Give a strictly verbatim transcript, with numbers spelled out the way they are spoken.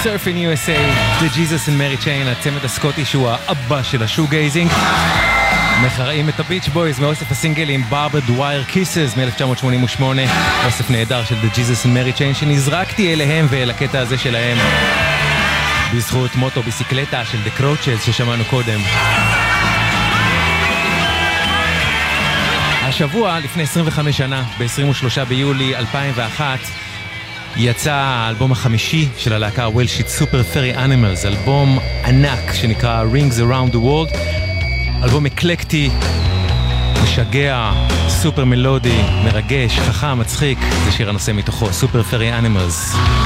Surfing U S A, The Jesus and Mary Chain, הצמד הסקוטי שהוא האבא של השוגייזינג. מחראים את הביץ' בויז מאוסף הסינגלים Barbed Wire Kisses מ-אלף תשע מאות שמונים ושמונה, אוסף נהדר של The Jesus and Mary Chain שנזרקתי אליהם ואל הקטע הזה שלהם בזכות מוטו ביסיקלטה של The Croches ששמענו קודם. השבוע, לפני עשרים וחמש שנה, ב-עשרים ושלושה ביולי אלפיים ואחת, יצא האלבום החמישי של הלהקה הוולשית סופר פרי אנימלס, אלבום ענק שנקרא Rings Around the World, אלבום אקלקטי, משגע, סופר מלודי, מרגש, חכם, מצחיק, זה שיר הנושא מתוכו, סופר פרי אנימלס.